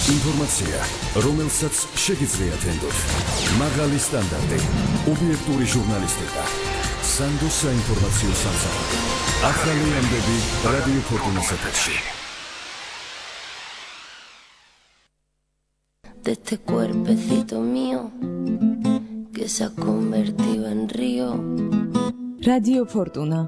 ინფორმაცია, რომელსაც შეგიძლიათ ენდოთ. მაღალი სტანდარტი, ობიექტური ჟურნალისტიკა. სანდოს საინფორმაციო სამსახური. ახალი ამბები რადიო ფორტუნას ეთერში. De este cuerpecito mío que se ha convertido en río. Radio Fortuna